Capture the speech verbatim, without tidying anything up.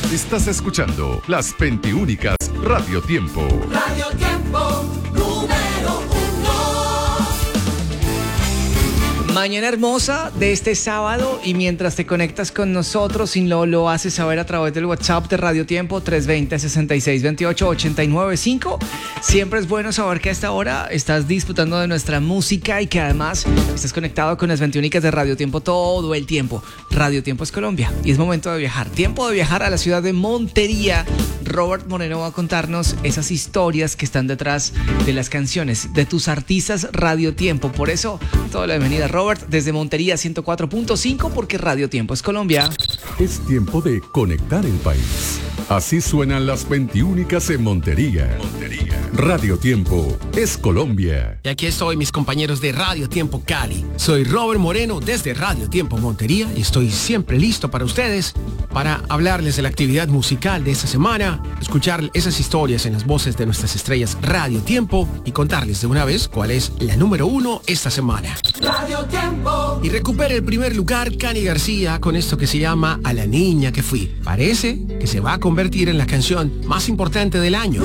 Estás escuchando Las veintiúnicas Radio Tiempo. Radio Tiempo, número uno. Mañana hermosa de este sábado, y mientras te conectas con nosotros y lo, lo haces saber a través del WhatsApp de Radio Tiempo tres dos cero, seis seis dos ocho, ocho nueve cinco. Siempre es bueno saber que a esta hora estás disfrutando de nuestra música y que además estás conectado con las veintiúnicas de Radio Tiempo todo el tiempo. Radio Tiempo es Colombia y es momento de viajar. Tiempo de viajar a la ciudad de Montería. Robert Moreno va a contarnos esas historias que están detrás de las canciones de tus artistas Radio Tiempo. Por eso, toda la bienvenida, Robert, desde Montería ciento cuatro punto cinco, porque Radio Tiempo es Colombia. Es tiempo de conectar el país. Así suenan las veintiúnicas en Montería. Montería. Radio Tiempo es Colombia. Y aquí estoy, mis compañeros de Radio Tiempo Cali. Soy Robert Moreno desde Radio Tiempo Montería y estoy siempre listo para ustedes para hablarles de la actividad musical de esta semana, escuchar esas historias en las voces de nuestras estrellas Radio Tiempo y contarles de una vez cuál es la número uno esta semana. Radio Tiempo. Y recupera el primer lugar Cani García con esto que se llama A la niña que fui. Parece que se va a convertir en la canción más importante del año.